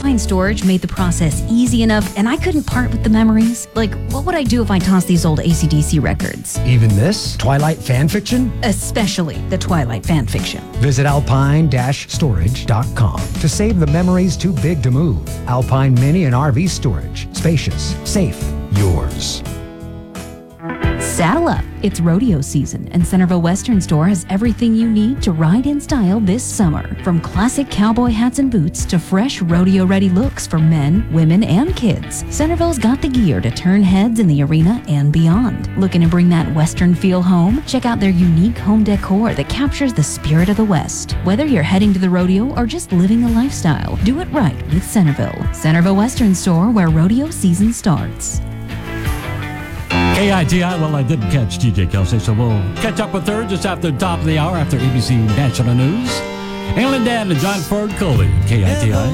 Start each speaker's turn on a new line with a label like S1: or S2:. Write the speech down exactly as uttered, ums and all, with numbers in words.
S1: Alpine Storage made the process easy enough, and I couldn't part with the memories. Like, what would I do if I tossed these old A C D C records?
S2: Even this? Twilight fan fiction?
S1: Especially the Twilight fan fiction.
S2: Visit alpine dash storage dot com to save the memories too big to move. Alpine Mini and R V Storage. Spacious, safe, yours.
S1: Saddle up. It's rodeo season, and Centerville Western Store has everything you need to ride in style this summer. From classic cowboy hats and boots to fresh rodeo-ready looks for men, women, and kids, Centerville's got the gear to turn heads in the arena and beyond. Looking to bring that Western feel home? Check out their unique home decor that captures the spirit of the West. Whether you're heading to the rodeo or just living the lifestyle, do it right with Centerville. Centerville Western Store, where rodeo season starts.
S3: K I T I, well, I didn't catch T J Kelsey, so we'll catch up with her just after the top of the hour after A B C National News. Alan Dan and John Ford Coley, K I T I.